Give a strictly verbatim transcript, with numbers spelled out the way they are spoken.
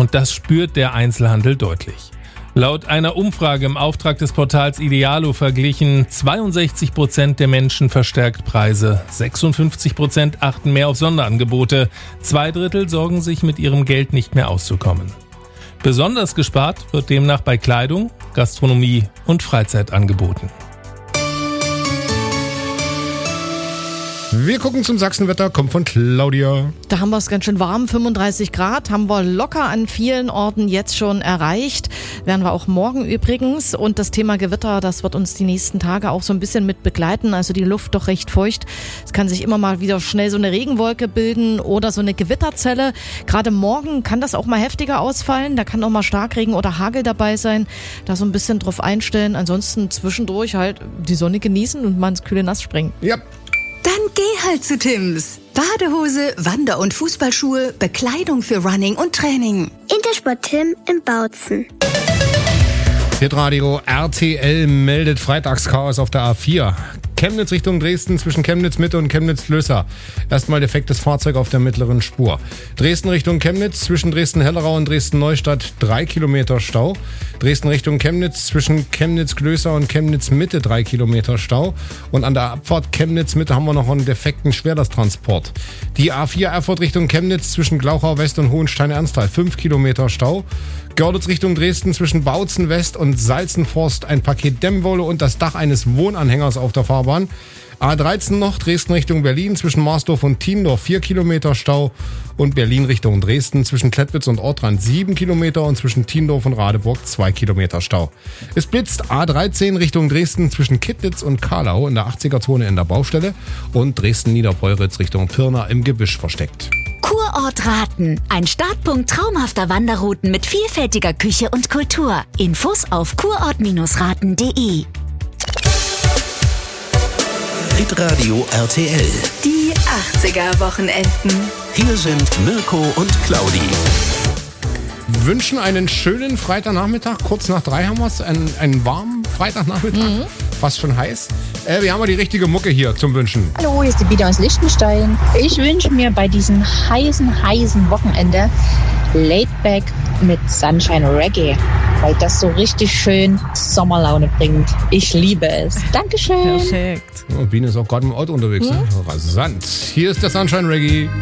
Und das spürt der Einzelhandel deutlich. Laut einer Umfrage im Auftrag des Portals Idealo verglichen zweiundsechzig Prozent der Menschen verstärkt Preise, sechsundfünfzig Prozent achten mehr auf Sonderangebote, zwei Drittel sorgen sich mit ihrem Geld nicht mehr auszukommen. Besonders gespart wird demnach bei Kleidung, Gastronomie und Freizeitangeboten. Wir gucken zum Sachsenwetter, kommt von Claudia. Da haben wir es ganz schön warm, fünfunddreißig Grad, haben wir locker an vielen Orten jetzt schon erreicht. Werden wir auch morgen übrigens. Und das Thema Gewitter, das wird uns die nächsten Tage auch so ein bisschen mit begleiten. Also die Luft doch recht feucht. Es kann sich immer mal wieder schnell so eine Regenwolke bilden oder so eine Gewitterzelle. Gerade morgen kann das auch mal heftiger ausfallen. Da kann auch mal Starkregen oder Hagel dabei sein. Da so ein bisschen drauf einstellen. Ansonsten zwischendurch halt die Sonne genießen und mal ins kühle Nass springen. Ja. Dann geh halt zu Tim's. Badehose, Wander- und Fußballschuhe, Bekleidung für Running und Training. Intersport Tim in Bautzen. Hitradio R T L meldet Freitagschaos auf der A vier. Chemnitz Richtung Dresden zwischen Chemnitz Mitte und Chemnitz Lößer. Erstmal defektes Fahrzeug auf der mittleren Spur. Dresden Richtung Chemnitz zwischen Dresden-Hellerau und Dresden-Neustadt drei Kilometer Stau. Dresden Richtung Chemnitz zwischen Chemnitz-Klößer und Chemnitz Mitte drei Kilometer Stau. Und an der Abfahrt Chemnitz Mitte haben wir noch einen defekten Schwerlasttransport. Die A vier Erfurt Richtung Chemnitz zwischen Glauchau West und Hohenstein-Ernsthal fünf Kilometer Stau. Görlitz Richtung Dresden zwischen Bautzen West und Salzenforst ein Paket Dämmwolle und das Dach eines Wohnanhängers auf der Fahrbahn. A dreizehn noch Dresden Richtung Berlin zwischen Marsdorf und Tiendorf vier Kilometer Stau und Berlin Richtung Dresden zwischen Klettwitz und Ortrand sieben Kilometer und zwischen Tiendorf und Radeburg zwei Kilometer Stau. Es blitzt A dreizehn Richtung Dresden zwischen Kittlitz und Karlau in der achtziger-Zone in der Baustelle und Dresden-Niederpeuritz Richtung Pirna im Gebüsch versteckt. Kurort Raten. Ein Startpunkt traumhafter Wanderrouten mit vielfältiger Küche und Kultur. Infos auf kurort Raten punkt de. Hitradio R T L. Die achtziger-Wochenenden. Hier sind Mirko und Claudi. Wünschen einen schönen Freitagnachmittag. Kurz nach drei haben wir es. Einen, einen warmen Freitagnachmittag. Mhm. Fast schon heiß. Äh, wir haben die richtige Mucke hier zum Wünschen. Hallo, hier ist die Bieder aus Liechtenstein. Ich wünsche mir bei diesem heißen, heißen Wochenende Laidback mit Sunshine Reggae, weil das so richtig schön Sommerlaune bringt. Ich liebe es. Dankeschön. Perfekt. Oh, Biene ist auch gerade im Auto unterwegs. Hm? Ne? Rasant. Hier ist der Sunshine Reggae.